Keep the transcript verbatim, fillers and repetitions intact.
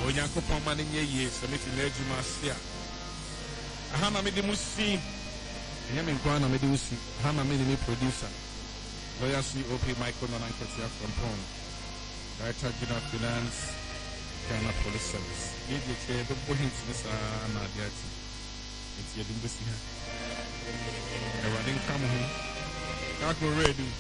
Onyankopɔn ma ne nyɛ yie sɛ mefi n'adwuma ase a aha na mede mu si ɛnyɛ me nkoa na mede wo si aha na mede me producer lawyer C O P Michael Nanankɛtea from Pong Director General Finance Ghana Police Service yɛde kyɛ bɛbɔ hint ne saa na ade ati nti yɛde mbɛsi ha ɛwade nka mo ho kako ready